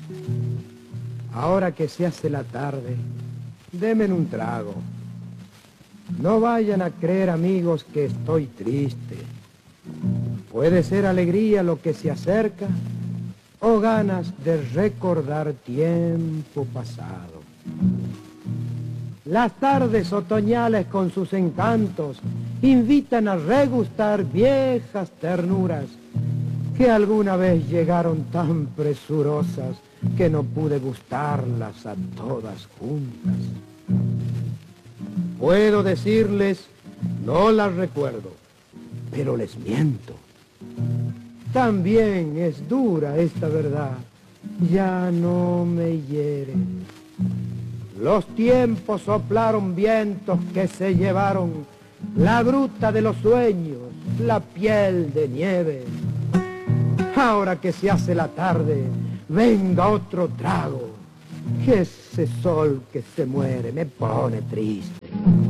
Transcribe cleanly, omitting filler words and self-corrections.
Ahora que se hace la tarde, denme un trago. No vayan a creer, amigos, que estoy triste. Puede ser alegría lo que se acerca o ganas de recordar tiempo pasado. Las tardes otoñales con sus encantos invitan a regustar viejas ternuras que alguna vez llegaron tan presurosas que no pude gustarlas a todas juntas. Puedo decirles, no las recuerdo, pero les miento. También es dura esta verdad, ya no me hiere. Los tiempos soplaron vientos que se llevaron la gruta de los sueños, la piel de nieve. Ahora que se hace la tarde, venga otro trago, que ese sol que se muere me pone triste.